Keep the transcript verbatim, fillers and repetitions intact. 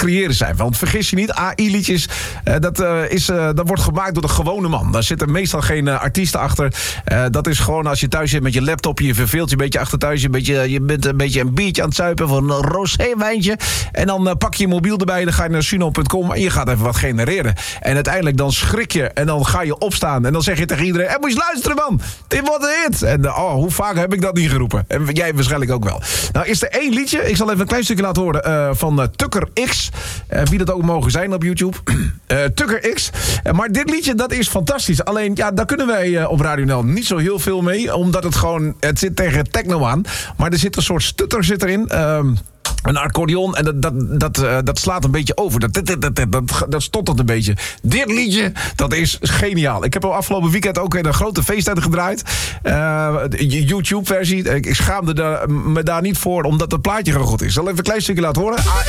creëren zijn. Want vergis je niet, A I-liedjes, uh, dat, uh, is, uh, dat wordt gemaakt door de gewone man. Daar zitten meestal geen uh, artiesten achter. Uh, dat is gewoon als je thuis zit met je laptop, je verveelt je een beetje achter thuis, je, een beetje, je bent een beetje een biertje aan het zuipen van een rosé-wijntje. En dan uh, pak je je mobiel erbij, dan ga je naar suno punt com en je gaat even wat genereren. En uiteindelijk dan schrik je en dan ga je opstaan en dan zeg je tegen iedereen, hey, moet je eens luisteren man, dit wordt een hit. En uh, oh, hoe vaak heb ik dat niet geroepen? En jij waarschijnlijk ook wel. Nou is er één liedje, ik zal even een klein stukje laten horen, uh, van uh, Tucker X. Uh, wie dat ook mogen zijn op YouTube. uh, Tucker X. Uh, maar dit liedje, dat is fantastisch. Alleen, ja, daar kunnen wij uh, op Radio N L niet zo heel veel mee, omdat het gewoon, het zit tegen techno aan. Maar er zit een soort stutter zit erin. Uh, Een accordeon en dat, dat, dat, uh, dat slaat een beetje over. Dat, dat, dat, dat, dat, dat stottert een beetje. Dit liedje, dat is geniaal. Ik heb al afgelopen weekend ook in een grote feesttijd gedraaid. Uh, YouTube-versie. Ik schaamde daar, me daar niet voor, omdat het plaatje gewoon goed is. Ik zal even een klein stukje laten horen.